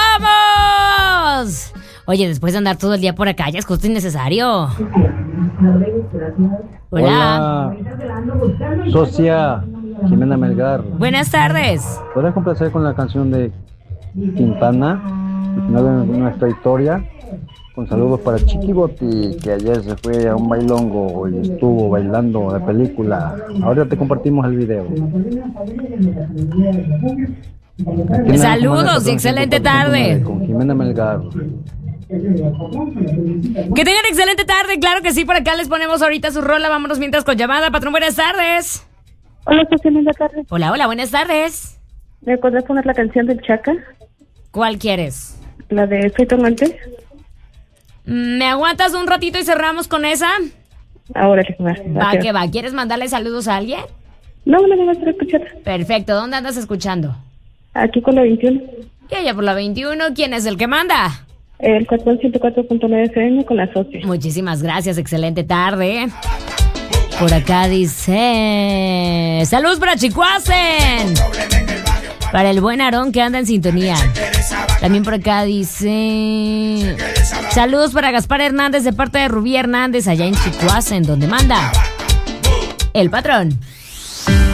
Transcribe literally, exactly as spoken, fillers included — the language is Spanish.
vamos! Oye, después de andar todo el día por acá, ya es justo innecesario. Hola. Hola, socia Jimena Melgar. Buenas tardes. ¿Podrías complacer con la canción de Quintana, el final de nuestra historia? Con saludos para Chiquiboti, que ayer se fue a un bailongo y estuvo bailando de película. Ahora te compartimos el video. Saludos y excelente tarde. Con Jimena Melgar. Que tengan excelente tarde, claro que sí, por acá les ponemos ahorita su rola, vámonos mientras con llamada. Patrón, buenas tardes. Hola, socia, linda tarde. Hola, hola, buenas tardes. ¿Me podrás poner la canción del Chaca? ¿Cuál quieres? La de Soy tu amante. ¿Me aguantas un ratito y cerramos con esa? Ahora le va. Va que va, ¿quieres mandarle saludos a alguien? No, no me vas a escuchar. Perfecto, ¿dónde andas escuchando? Aquí con la veintiuno. Y allá por la veintiuno, ¿quién es el que manda? El cuatro ciento cuatro punto nueve F M con la socia. Muchísimas gracias, excelente tarde. Por acá dice... ¡Saludos para Chicuacen! Para el buen Aarón que anda en sintonía. También por acá dice... Saludos para Gaspar Hernández de parte de Rubí Hernández allá en Chicuacen, donde manda el patrón.